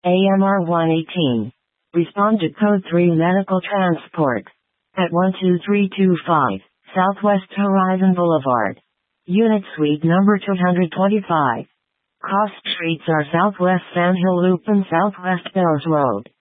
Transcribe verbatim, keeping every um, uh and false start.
A M R one eighteen. Respond to code three medical transport. At one two three two five, Southwest Horizon Boulevard. Unit suite number two hundred twenty-five. Cross streets are Southwest Sand Hill Loop and Southwest Mills Road.